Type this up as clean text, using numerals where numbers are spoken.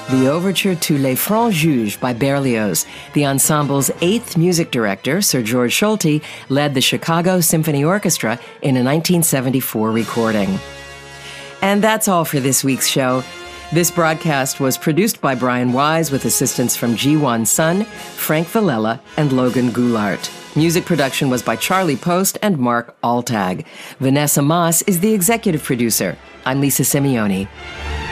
the overture to Les Francs Juges by Berlioz. The ensemble's eighth music director, Sir George Solti, led the Chicago Symphony Orchestra in a 1974 recording. And that's all for this week's show. This broadcast was produced by Brian Wise with assistance from Ji-Won Sun, Frank Villela, and Logan Goulart. Music production was by Charlie Post and Mark Altag. Vanessa Moss is the executive producer. I'm Lisa Simeone.